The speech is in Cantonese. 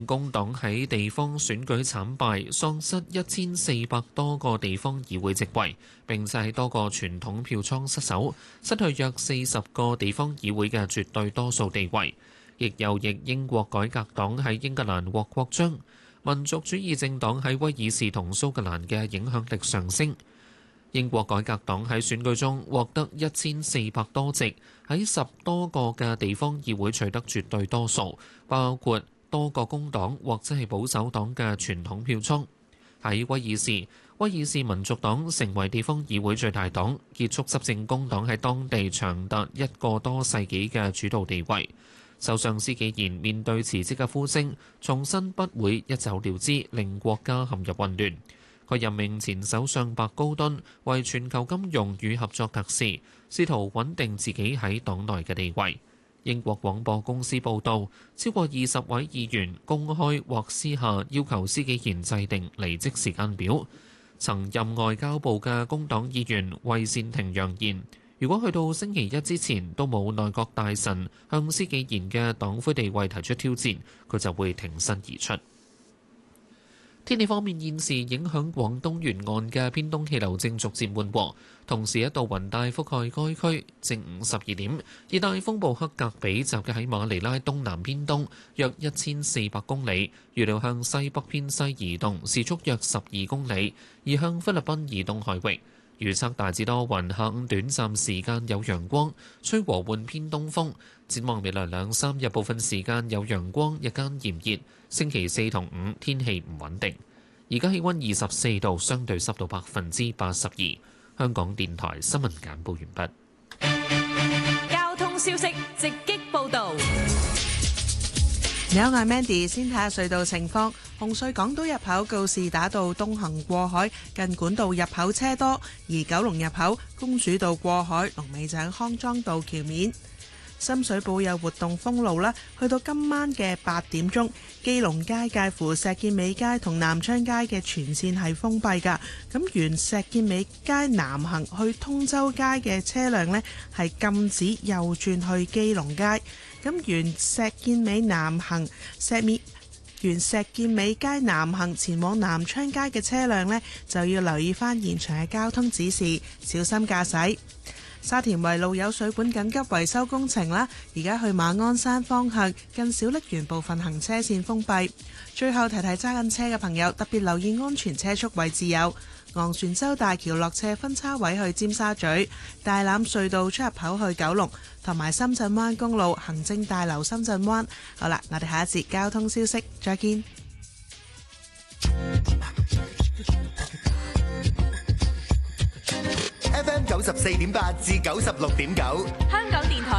工黨喺地方選舉慘敗，喪失1400多個地方議會席位，並且喺多個傳統票倉失守，失去約40個地方議會嘅絕對多數地位。亦右翼英國改革黨喺英格蘭獲擴張，民族主義政黨喺威爾士同蘇格蘭嘅影響力上升。英國改革黨喺選舉中獲得1400多席，喺10多個嘅地方議會取得絕對多數，包括多個工黨或者係保守黨嘅傳統票倉。喺威爾士民族黨成為地方議會最大黨，結束執政工黨喺當地長達1個多世紀嘅主導地位。首相施紀賢面對辭職嘅呼聲，重申不會一走了之，令國家陷入混亂。佢任命前首相白高敦為全球金融與合作特使，試圖穩定自己喺黨內嘅地位。英國廣播公司報導，超過20位議員公開或私下要求施紀賢制定離職時間表。曾任外交部嘅工黨議員魏善庭揚言，如果去到星期一之前都冇內閣大臣向施紀賢嘅黨魁地位提出挑戰，佢就會挺身而出。天氣方面，現時影響廣東沿岸嘅偏東氣流正逐漸緩和，同時一道雲帶覆蓋該區。正午12點，熱帶風暴克格比集結喺馬尼拉東南偏東約1400公里，預料向西北偏西移動，時速約12公里，移向菲律賓以東海域。預測大致多雲，下午短暫時間有陽光，吹和緩偏東風。展望未來2-3日，部分時間有陽光，日間炎熱。星期4同5天氣唔穩定。而家氣温24度，相對濕度82%。香港電台新聞簡報完畢。交通消息直擊報導。 你好，我係 Mandy， 先睇下隧道情況。紅隧港島入口告士打道東行過海，近管道入口車多；而九龍入口公主道過海，龍尾就喺康莊道橋面。深水埗有活動封路啦，去到今晚嘅8點鐘，基隆街介乎石硤尾街同南昌街嘅全線係封閉㗎。咁沿石硤尾街南行去通州街嘅車輛呢，係禁止右轉去基隆街。咁沿石硤尾南行沿石硤尾街南行前往南昌街嘅車輛呢，就要留意返現場嘅交通指示，小心駕駛。沙田圍路有水管緊急維修工程啦，而家去馬鞍山方向近小瀝源部分行車線封閉。最後提提揸緊車嘅朋友，特別留意安全車速位置有昂船洲大橋落斜分叉位去尖沙咀、大欖隧道出入口去九龍，同埋深圳灣公路行政大樓深圳灣。好啦，我哋下一節交通消息再見。 FM 94.8至96.9， 香港電台